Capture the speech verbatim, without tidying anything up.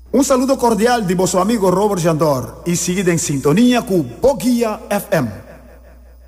Un saludo cordial de vuestro amigo Robert Jandor y seguid en sintonía con Boguía F M.